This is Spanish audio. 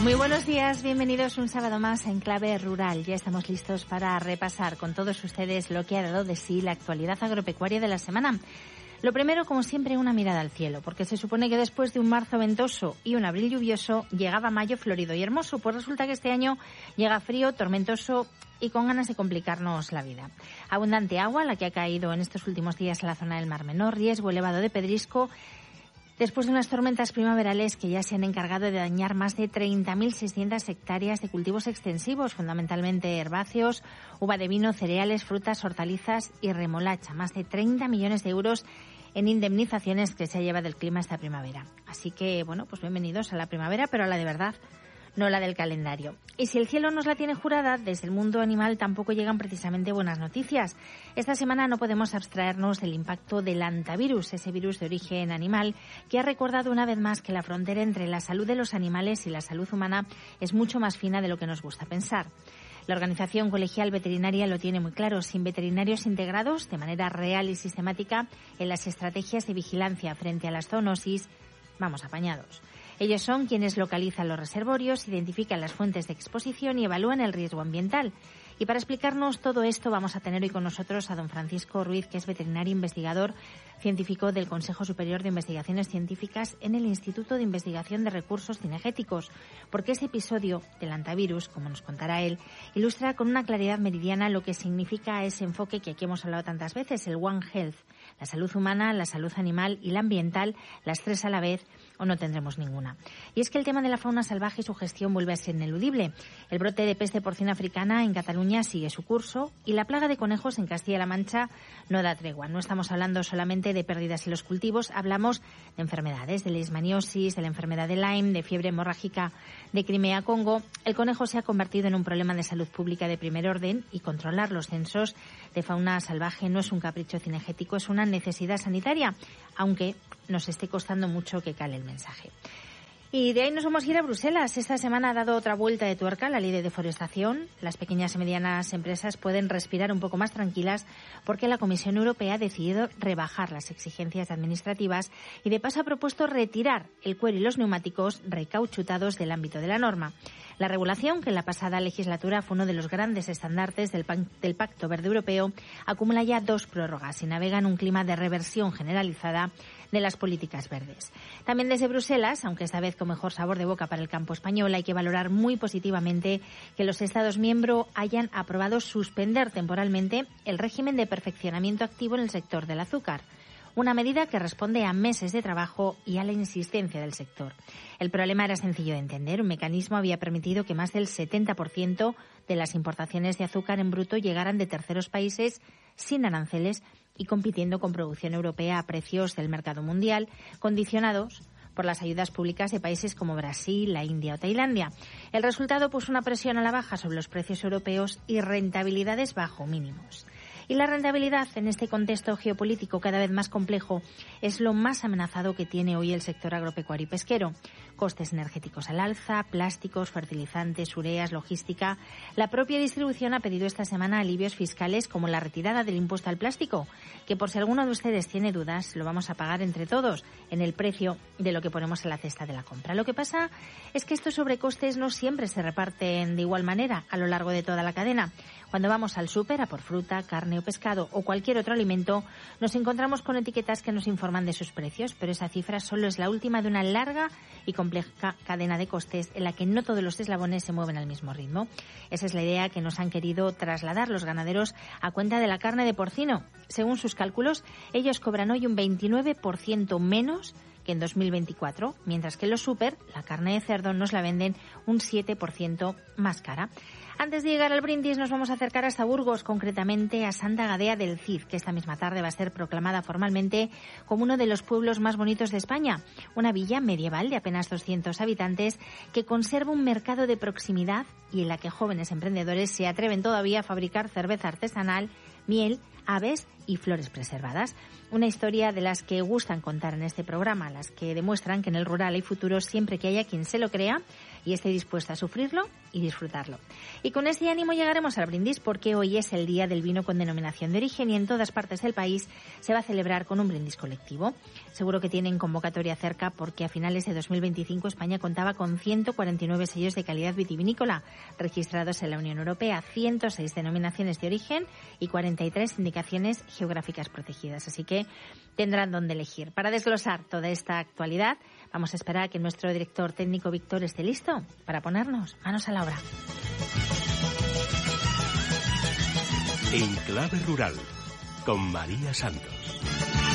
Muy buenos días, bienvenidos un sábado más a Enclave Rural. Ya estamos listos para repasar con todos ustedes lo que ha dado de sí la actualidad agropecuaria de la semana. Lo primero, como siempre, una mirada al cielo, porque se supone que después de un marzo ventoso y un abril lluvioso, llegaba mayo florido y hermoso. Pues resulta que este año llega frío, tormentoso y con ganas de complicarnos la vida. Abundante agua, la que ha caído en estos últimos días en la zona del Mar Menor, riesgo elevado de pedrisco, después de unas tormentas primaverales que ya se han encargado de dañar más de 30.600 hectáreas de cultivos extensivos, fundamentalmente herbáceos, uva de vino, cereales, frutas, hortalizas y remolacha. Más de 30 millones de euros en indemnizaciones que se ha llevado el clima esta primavera. Así que, bueno, pues bienvenidos a la primavera, pero a la de verdad, no la del calendario. Y si el cielo nos la tiene jurada, desde el mundo animal tampoco llegan precisamente buenas noticias. Esta semana no podemos abstraernos del impacto del hantavirus, ese virus de origen animal, que ha recordado una vez más que la frontera entre la salud de los animales y la salud humana es mucho más fina de lo que nos gusta pensar. La Organización Colegial Veterinaria lo tiene muy claro. Sin veterinarios integrados de manera real y sistemática en las estrategias de vigilancia frente a las zoonosis, vamos apañados. Ellos son quienes localizan los reservorios, identifican las fuentes de exposición y evalúan el riesgo ambiental. Y para explicarnos todo esto vamos a tener hoy con nosotros a don Francisco Ruiz, que es veterinario investigador científico del Consejo Superior de Investigaciones Científicas en el Instituto de Investigación de Recursos Cinegéticos, porque ese episodio del hantavirus, como nos contará él, ilustra con una claridad meridiana lo que significa ese enfoque que aquí hemos hablado tantas veces, el One Health, la salud humana, la salud animal y la ambiental, las tres a la vez, o no tendremos ninguna. Y es que el tema de la fauna salvaje y su gestión vuelve a ser ineludible. El brote de peste porcina africana en Cataluña sigue su curso y la plaga de conejos en Castilla-La Mancha no da tregua. No estamos hablando solamente de pérdidas en los cultivos, hablamos de enfermedades, de leishmaniosis, de la enfermedad de Lyme, de fiebre hemorrágica de Crimea-Congo. El conejo se ha convertido en un problema de salud pública de primer orden y controlar los censos de fauna salvaje no es un capricho cinegético, es una necesidad sanitaria, aunque nos esté costando mucho que cale el mensaje. Y de ahí nos vamos a ir a Bruselas. Esta semana ha dado otra vuelta de tuerca la ley de deforestación. Las pequeñas y medianas empresas pueden respirar un poco más tranquilas porque la Comisión Europea ha decidido rebajar las exigencias administrativas y de paso ha propuesto retirar el cuero y los neumáticos recauchutados del ámbito de la norma. La regulación, que en la pasada legislatura fue uno de los grandes estandartes del Pacto Verde Europeo, acumula ya 2 prórrogas y navega en un clima de reversión generalizada de las políticas verdes. También desde Bruselas, aunque esta vez con mejor sabor de boca para el campo español, hay que valorar muy positivamente que los Estados miembros hayan aprobado suspender temporalmente el régimen de perfeccionamiento activo en el sector del azúcar. Una medida que responde a meses de trabajo y a la insistencia del sector. El problema era sencillo de entender. Un mecanismo había permitido que más del 70% de las importaciones de azúcar en bruto llegaran de terceros países sin aranceles y compitiendo con producción europea a precios del mercado mundial, condicionados por las ayudas públicas de países como Brasil, la India o Tailandia. El resultado puso una presión a la baja sobre los precios europeos y rentabilidades bajo mínimos. Y la rentabilidad en este contexto geopolítico cada vez más complejo es lo más amenazado que tiene hoy el sector agropecuario y pesquero. Costes energéticos al alza, plásticos, fertilizantes, ureas, logística. La propia distribución ha pedido esta semana alivios fiscales como la retirada del impuesto al plástico, que por si alguno de ustedes tiene dudas, lo vamos a pagar entre todos en el precio de lo que ponemos en la cesta de la compra. Lo que pasa es que estos sobrecostes no siempre se reparten de igual manera a lo largo de toda la cadena. Cuando vamos al súper a por fruta, carne o pescado o cualquier otro alimento, nos encontramos con etiquetas que nos informan de sus precios, pero esa cifra solo es la última de una larga y compleja cadena de costes en la que no todos los eslabones se mueven al mismo ritmo. Esa es la idea que nos han querido trasladar los ganaderos a cuenta de la carne de porcino. Según sus cálculos, ellos cobran hoy un 29% menos que en 2024, mientras que en los súper, la carne de cerdo nos la venden un 7% más cara. Antes de llegar al brindis nos vamos a acercar hasta Burgos, concretamente a Santa Gadea del Cid, que esta misma tarde va a ser proclamada formalmente como uno de los pueblos más bonitos de España. Una villa medieval de apenas 200 habitantes que conserva un mercado de proximidad y en la que jóvenes emprendedores se atreven todavía a fabricar cerveza artesanal, miel, aves y flores preservadas. Una historia de las que gustan contar en este programa, las que demuestran que en el rural hay futuro siempre que haya quien se lo crea y esté dispuesto a sufrirlo y disfrutarlo. Y con ese ánimo llegaremos al brindis, porque hoy es el Día del Vino con Denominación de Origen y en todas partes del país se va a celebrar con un brindis colectivo. Seguro que tienen convocatoria cerca, porque a finales de 2025 España contaba con 149 sellos de calidad vitivinícola registrados en la Unión Europea, 106 denominaciones de origen y 43 indicaciones geográficas protegidas. Así que tendrán donde elegir. Para desglosar toda esta actualidad, vamos a esperar a que nuestro director técnico Víctor esté listo para ponernos manos a la obra. En Clave Rural, con María Santos.